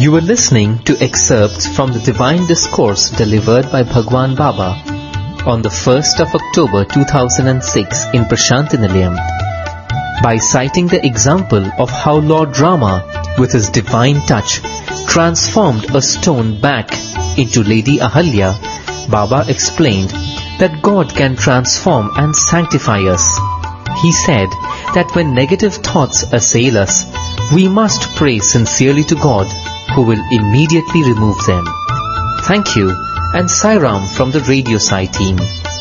You were listening to excerpts from the Divine Discourse delivered by Bhagwan Baba on the 1st of October 2006 in Prashantinilayam, by citing the example of how Lord Rama, with his divine touch, transformed a stone back into Lady Ahalya. Baba explained that God can transform and sanctify us. He said that when negative thoughts assail us, we must pray sincerely to God, who will immediately remove them. Thank you, and Sai Ram from the Radio Sai team.